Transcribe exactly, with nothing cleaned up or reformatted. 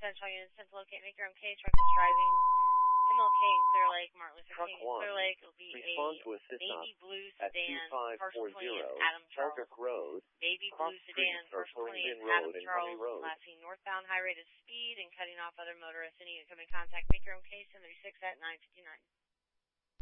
Central units sent to locate, make your own case. Reckless driving. M L K in Clear Lake, Martin Luther Truck King in one. Clear Lake. It will be Respond a to assist navy blue at sedan, partial twenty in two five four zero Adam Charles. Hardwick Road. Navy Cross blue sedan, streets are partial Pulling twenty in Bin Road Adam and Charles, Honey Road. passing northbound high rate of speed and cutting off other motorists. Any incoming contact, make your own case, ten thirty-six at nine fifty-nine.